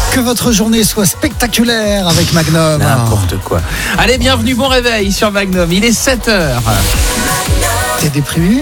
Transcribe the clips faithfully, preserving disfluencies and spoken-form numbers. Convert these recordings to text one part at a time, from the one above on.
Que votre journée soit spectaculaire avec Magnum. N'importe quoi. Allez, bienvenue, bon réveil sur Magnum. Il est sept heures. T'es déprimé?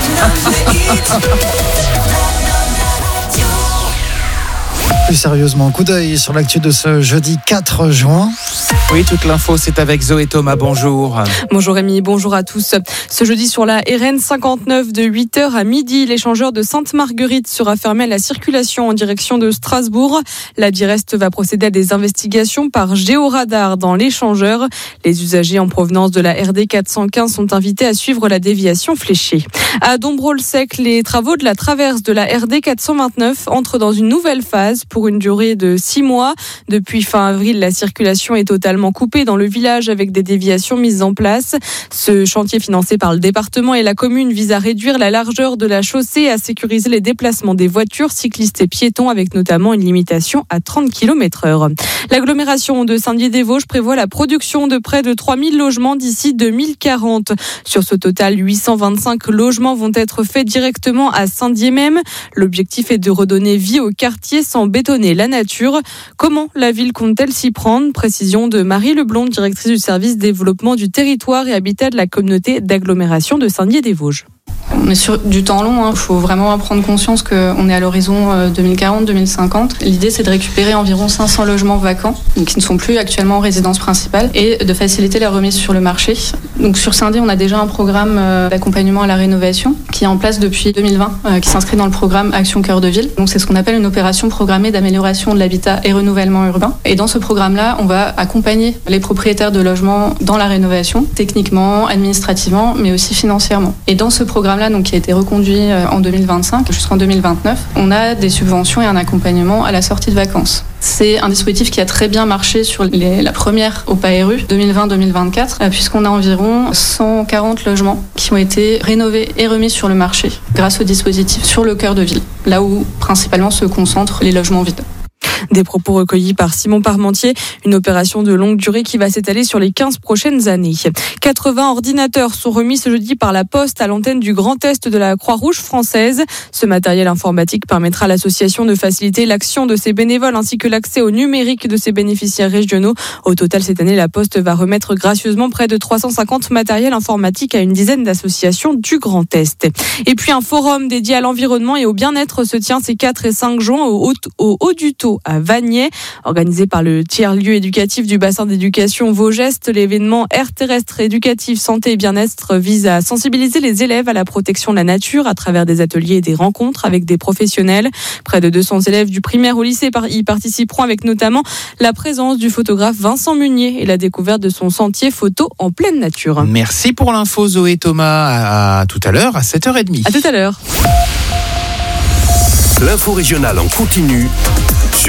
Plus sérieusement, coup d'œil sur l'actu de ce jeudi quatre juin. Oui, toute l'info, c'est avec Zoé Thomas. Bonjour. Bonjour Rémi, bonjour à tous. Ce jeudi sur la R N cinquante-neuf de huit heures à midi, l'échangeur de Sainte-Marguerite sera fermé à la circulation en direction de Strasbourg. La Direst va procéder à des investigations par géoradar dans l'échangeur. Les usagers en provenance de la R D quatre cent quinze sont invités à suivre la déviation fléchée. À Dombrot-le-Sec, les travaux de la traverse de la R D quatre cent vingt-neuf entrent dans une nouvelle phase pour une durée de six mois. Depuis fin avril, la circulation est totalement coupée dans le village avec des déviations mises en place. Ce chantier financé par le département et la commune vise à réduire la largeur de la chaussée et à sécuriser les déplacements des voitures, cyclistes et piétons avec notamment une limitation à trente kilomètres heure. L'agglomération de Saint-Dié-des-Vosges prévoit la production de près de trois mille logements d'ici deux mille quarante. Sur ce total, huit cent vingt-cinq logements vont être faits directement à Saint-Dié même. L'objectif est de redonner vie au quartier sans bétonner la nature. Comment la ville compte-t-elle s'y prendre? Précision de Marie Leblond, directrice du service développement du territoire et habitat de la communauté d'agglomération de Saint-Dié-des-Vosges. On est sur du temps long, il hein. faut vraiment prendre conscience qu'on est à l'horizon deux mille quarante deux mille cinquante. L'idée, c'est de récupérer environ cinq cents logements vacants, qui ne sont plus actuellement en résidence principale, et de faciliter la remise sur le marché. Donc sur Saint-Dié, on a déjà un programme d'accompagnement à la rénovation qui est en place depuis deux mille vingt, qui s'inscrit dans le programme Action Cœur de Ville. Donc c'est ce qu'on appelle une opération programmée d'amélioration de l'habitat et renouvellement urbain. Et dans ce programme-là, on va accompagner les propriétaires de logements dans la rénovation, techniquement, administrativement, mais aussi financièrement. Et dans ce programme-là, donc, qui a été reconduit en deux mille vingt-cinq jusqu'en deux mille vingt-neuf, on a des subventions et un accompagnement à la sortie de vacances. C'est un dispositif qui a très bien marché sur les, la première O P A R U deux mille vingt deux mille vingt-quatre, puisqu'on a environ cent quarante logements qui ont été rénovés et remis sur le marché grâce au dispositif sur le cœur de ville, là où principalement se concentrent les logements vides. Des propos recueillis par Simon Parmentier, une opération de longue durée qui va s'étaler sur les quinze prochaines années. quatre-vingts ordinateurs sont remis ce jeudi par la Poste à l'antenne du Grand Est de la Croix-Rouge française. Ce matériel informatique permettra à l'association de faciliter l'action de ses bénévoles ainsi que l'accès au numérique de ses bénéficiaires régionaux. Au total, cette année, la Poste va remettre gracieusement près de trois cent cinquante matériels informatiques à une dizaine d'associations du Grand Est. Et puis un forum dédié à l'environnement et au bien-être se tient ces quatre et cinq juin au Haut-du-Taux à Vagney, organisé par le tiers-lieu éducatif du bassin d'éducation Vaugest. L'événement Air terrestre éducatif, santé et bien-être vise à sensibiliser les élèves à la protection de la nature à travers des ateliers et des rencontres avec des professionnels. Près de deux cents élèves du primaire au lycée y participeront avec notamment la présence du photographe Vincent Munier et la découverte de son sentier photo en pleine nature. Merci pour l'info Zoé Thomas. À tout à l'heure à sept heures trente. À tout à l'heure. L'info régionale en continu